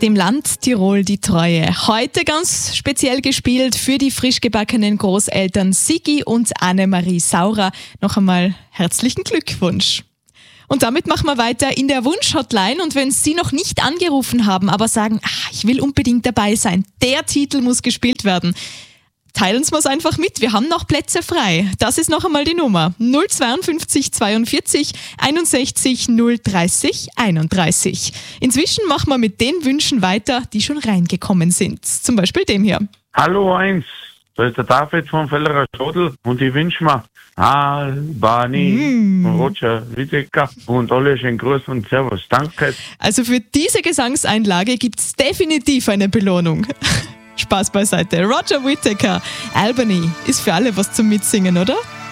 Dem Land Tirol die Treue. Heute ganz speziell gespielt für die frisch gebackenen Großeltern Sigi und Annemarie Saurer. Noch einmal herzlichen Glückwunsch. Und damit machen wir weiter in der Wunsch-Hotline. Und wenn Sie noch nicht angerufen haben, aber sagen, ich will unbedingt dabei sein, der Titel muss gespielt werden, teilen Sie es einfach mit. Wir haben noch Plätze frei. Das ist noch einmal die Nummer 052 42 61 030 31. Inzwischen machen wir mit den Wünschen weiter, die schon reingekommen sind. Zum Beispiel dem hier. Hallo eins, da ist der David von Fellerer Stodel und ich wünsche mir Albani und Roger Wiedecker und alle schönen Gruß und Servus. Danke. Also für diese Gesangseinlage gibt es definitiv eine Belohnung. Spaß beiseite. Roger Whittaker, Albany ist für alle was zum Mitsingen, oder?